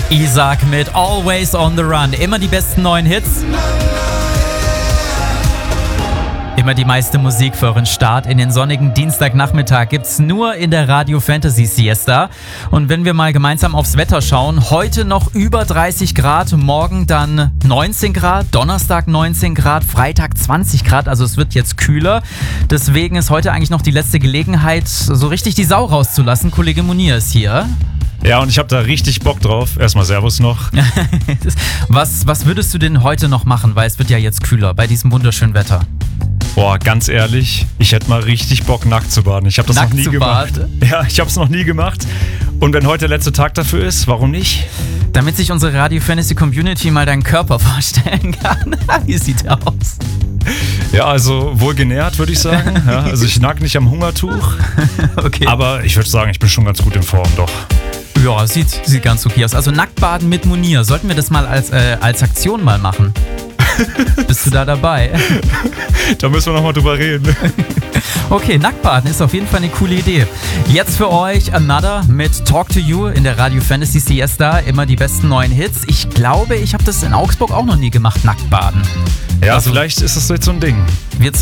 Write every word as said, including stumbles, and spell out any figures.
Isaac mit Always on the Run. Immer die besten neuen Hits. Immer die meiste Musik für euren Start in den sonnigen Dienstagnachmittag gibt's nur in der Radio Fantasy Siesta. Und wenn wir mal gemeinsam aufs Wetter schauen, heute noch über dreißig Grad, morgen dann neunzehn Grad, Donnerstag neunzehn Grad, Freitag zwanzig Grad, also es wird jetzt kühler. Deswegen ist heute eigentlich noch die letzte Gelegenheit, so richtig die Sau rauszulassen. Kollege Munir ist hier. Ja, und ich habe da richtig Bock drauf. Erstmal Servus noch. was, was würdest du denn heute noch machen, weil es wird ja jetzt kühler bei diesem wunderschönen Wetter? Boah, ganz ehrlich, ich hätte mal richtig Bock, nackt zu baden. Ich habe das nackt noch nie zu gemacht. Baden? Ja, ich habe es noch nie gemacht. Und wenn heute der letzte Tag dafür ist, warum nicht? Damit sich unsere Radio Fantasy Community mal deinen Körper vorstellen kann. Wie sieht der aus? Ja, also wohl genährt, würde ich sagen. Ja, also ich nag nicht am Hungertuch. Okay. Aber ich würde sagen, ich bin schon ganz gut in Form, doch. Ja, sieht, sieht ganz okay aus. Also Nacktbaden mit Munir. Sollten wir das mal als, äh, als Aktion mal machen? Bist du da dabei? Da müssen wir nochmal drüber reden. Okay, Nacktbaden ist auf jeden Fall eine coole Idee. Jetzt für euch Another mit Talk to You in der Radio Fantasy Siesta. Immer die besten neuen Hits. Ich glaube, ich habe das in Augsburg auch noch nie gemacht, Nacktbaden. Ja, also, vielleicht ist das jetzt so ein Ding. Wir